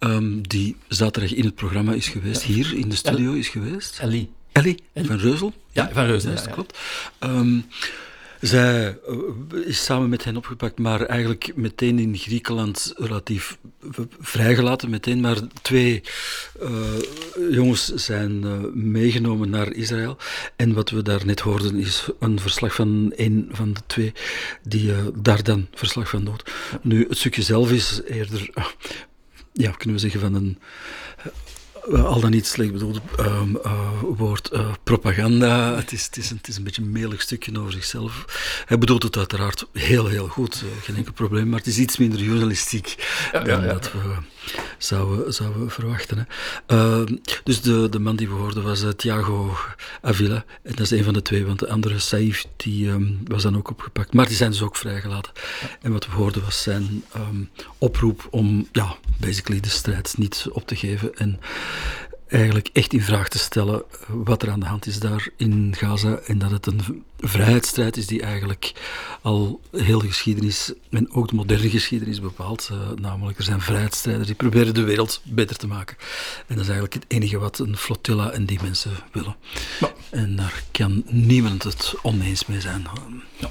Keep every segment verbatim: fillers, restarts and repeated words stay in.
um, die zaterdag in het programma is geweest, ja. hier in de studio El- is geweest. Ellie. Ellie, Ellie van Reuzel. Ja, van Reuzel, ja, ja, dat ja. klopt. Um, zij uh, is samen met hen opgepakt, maar eigenlijk meteen in Griekenland relatief vrijgelaten. Meteen maar twee uh, jongens zijn uh, meegenomen naar Israël. En wat we daar net hoorden is een verslag van een van de twee die uh, daar dan verslag van doet. Nu, het stukje zelf is eerder, uh, ja, kunnen we zeggen van een... Uh, al dan niet slecht bedoeld um, uh, woord uh, propaganda. Het is, het, is een, het is een beetje een melig stukje over zichzelf. Hij bedoelt het uiteraard heel, heel goed. Uh, geen enkel probleem. Maar het is iets minder journalistiek ja, dan ja, ja. dat we zouden, zouden verwachten. Hè. Uh, dus de, de man die we hoorden was uh, Thiago Avila. En dat is een van de twee, want de andere, Saif, die um, was dan ook opgepakt. Maar die zijn dus ook vrijgelaten. En wat we hoorden was zijn um, oproep om, ja, basically de strijd niet op te geven. En eigenlijk echt in vraag te stellen wat er aan de hand is daar in Gaza en dat het een vrijheidsstrijd is die eigenlijk al heel de geschiedenis en ook de moderne geschiedenis bepaalt. Uh, namelijk, er zijn vrijheidsstrijders die proberen de wereld beter te maken. En dat is eigenlijk het enige wat een flotilla en die mensen willen. Ja. En daar kan niemand het oneens mee zijn. Ja.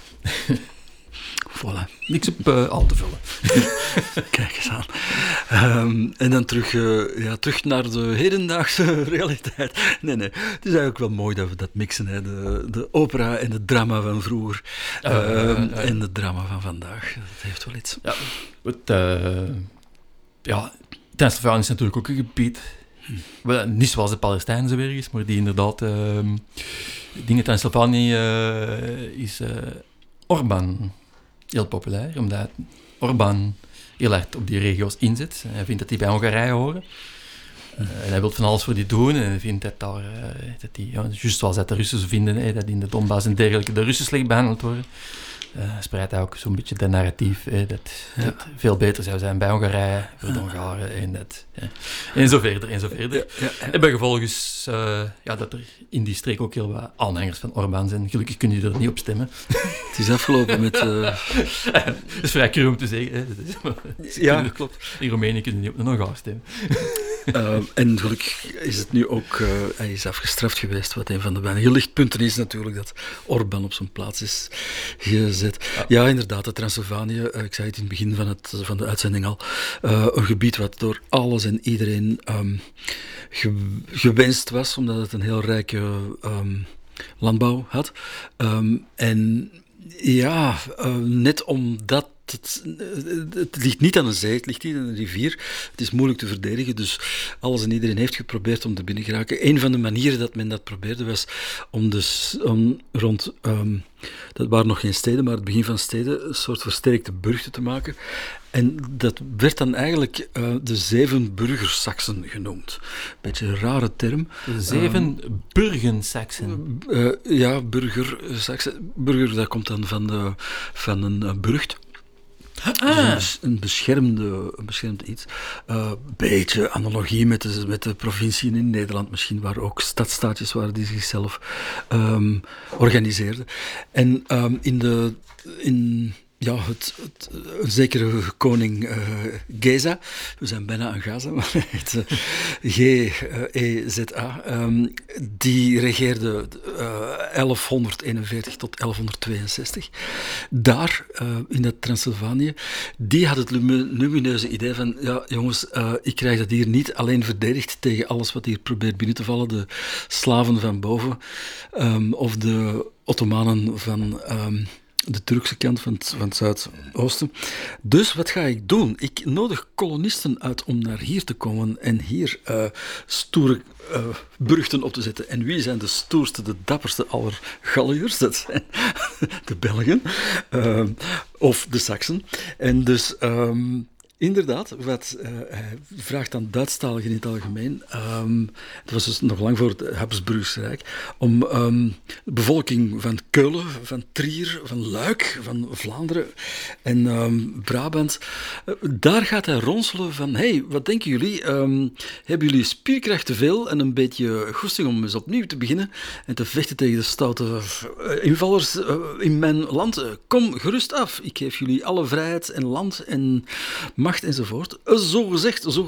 Voilà. Niks op uh, al te vullen. Kijk eens aan. Um, en dan terug, uh, ja, terug naar de hedendaagse realiteit. Nee, nee. Het is eigenlijk wel mooi dat we dat mixen. Hè. De, de opera en het drama van vroeger. Uh, uh, uh, uh, en het drama van vandaag. Dat heeft wel iets. Ja, het, uh, ja, Transylvanië is natuurlijk ook een gebied. Hm. Well, niet zoals de Palestijnse bergis, maar die inderdaad... Uh, dingen Transylvanië uh, is... Uh, Orbán heel populair, omdat Orbán heel hard op die regio's inzet. Hij vindt dat die bij Hongarije horen. Uh, en hij wil van alles voor die doen. En hij vindt dat daar, uh, dat die, ja, juist zoals dat de Russen zo vinden, hè, dat in de Donbass en dergelijke de Russen slecht behandeld worden. Uh, spreidt hij ook zo'n beetje de narratief hè, dat ja. het veel beter zou zijn bij Hongarije voor de Hongaren en dat ja. en zo verder en zo verder. Ja, ja, ja. En bij gevolg is uh, ja, dat er in die streek ook heel wat aanhangers van Orbán zijn. Gelukkig kun je er niet op stemmen. Het is afgelopen met... Uh... dat is vrij cru om te zeggen. Hè. Dat is, ja, dat klopt. In Roemenië kunnen niet op de Hongaar stemmen. Uh, en gelukkig is het nu ook... Uh, hij is afgestraft geweest, wat een van de weinige lichtpunten is natuurlijk, dat Orbán op zijn plaats is gezet. Ja. ja, inderdaad, de Transylvanië, uh, ik zei het in het begin van, het, van de uitzending al, uh, een gebied wat door alles en iedereen um, ge, gewenst was, omdat het een heel rijke um, landbouw had. Um, en ja, uh, net omdat Het, het ligt niet aan een zee, het ligt niet aan een rivier. Het is moeilijk te verdedigen, dus alles en iedereen heeft geprobeerd om er binnen te geraken. Een van de manieren dat men dat probeerde was om dus om rond, um, dat waren nog geen steden, maar het begin van steden, een soort versterkte burchten te maken. En dat werd dan eigenlijk uh, de Zevenburgersaksen genoemd. Beetje een rare term. De Zevenburgensaksen? Uh, uh, ja, burgersaksen. Burger, dat komt dan van, de, van een uh, burcht. Ah. Dus een, een, beschermde, een beschermd iets. Een uh, beetje analogie met de, met de provinciën in Nederland misschien, waar ook stadstaatjes waren die zichzelf um, organiseerden. En um, in de... In, Ja, het, het, een zekere koning uh, Geza, we zijn bijna aan Gaza, maar het uh, G E Z A, um, die regeerde uh, elfhonderdeenenveertig tot elfhonderdtweeënzestig. Daar, uh, in dat Transylvanië, die had het lumineuze idee van, ja jongens, uh, ik krijg dat hier niet alleen verdedigd tegen alles wat hier probeert binnen te vallen, de slaven van boven, um, of de Ottomanen van... Um, de Turkse kant van het, van het Zuidoosten. Dus wat ga ik doen? Ik nodig kolonisten uit om naar hier te komen en hier uh, stoere uh, burchten op te zetten. En wie zijn de stoerste, de dapperste aller Galliërs? Dat zijn de Belgen uh, of de Saksen. En dus... Um, Inderdaad, wat uh, hij vraagt aan Duitsstaligen in het algemeen, um, dat was dus nog lang voor het Habsburgse Rijk, om um, de bevolking van Keulen, van Trier, van Luik, van Vlaanderen en um, Brabant, uh, daar gaat hij ronselen van, hey, wat denken jullie, um, hebben jullie spierkracht te veel en een beetje goesting om eens opnieuw te beginnen en te vechten tegen de stoute uh, invallers uh, in mijn land? Uh, kom gerust af, ik geef jullie alle vrijheid en land en macht enzovoort. Zo gezegd, zo